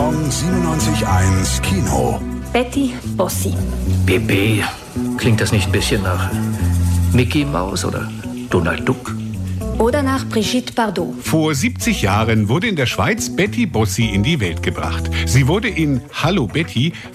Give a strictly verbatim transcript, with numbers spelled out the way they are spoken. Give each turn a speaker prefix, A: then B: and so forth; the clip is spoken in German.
A: Saison siebenundneunzig eins Kino.
B: Betty Bossi.
C: B B, klingt das nicht ein bisschen nach Mickey Maus oder Donald Duck?
B: Oder nach Brigitte Bardot.
D: Vor siebzig Jahren wurde in der Schweiz Betty Bossi in die Welt gebracht. Sie wurde in Hallo Betty